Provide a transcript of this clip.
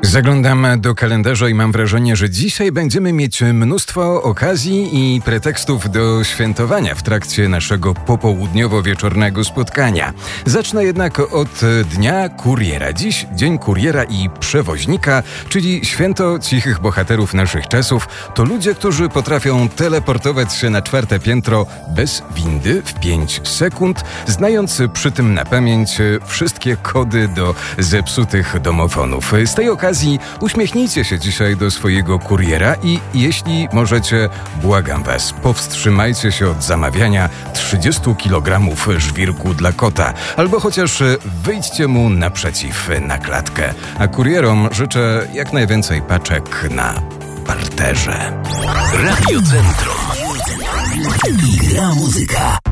Zaglądam do kalendarza i mam wrażenie, że dzisiaj będziemy mieć mnóstwo okazji i pretekstów do świętowania w trakcie naszego popołudniowo-wieczornego spotkania. Zacznę jednak od Dnia Kuriera. Dziś Dzień Kuriera i Przewoźnika, czyli święto cichych bohaterów naszych czasów. To ludzie, którzy potrafią teleportować się na 4. piętro bez windy w 5 sekund, znając przy tym na pamięć wszystkie kody do zepsutych domofonów. Z tej okazji uśmiechnijcie się dzisiaj do swojego kuriera i jeśli możecie, błagam was, powstrzymajcie się od zamawiania 30 kg żwirku dla kota, albo chociaż wyjdźcie mu naprzeciw na klatkę. A kurierom życzę jak najwięcej paczek na parterze. Radio Centrum. I gra muzyka.